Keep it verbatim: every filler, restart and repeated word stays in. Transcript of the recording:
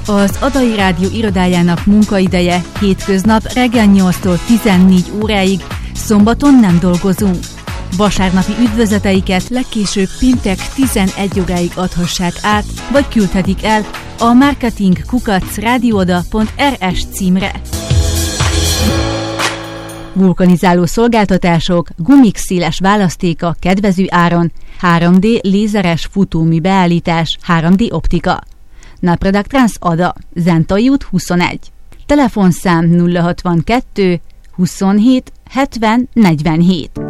Az Adai Rádió irodájának munkaideje hétköznap reggel nyolctól tizennégy óráig, szombaton nem dolgozunk. Vasárnapi üdvözleteiket legkésőbb péntek tizenegy óráig adhassák át, vagy küldhetik el a marketing kukac rádioda pont er es címre. Vulkanizáló szolgáltatások, gumik széles választéka kedvező áron, három dé lézeres futómű beállítás, három dé optika. Napredaktrans Ada, Zentai út huszonegy. Telefonszám nulla hatvankettő huszonhét hetven negyvenhét.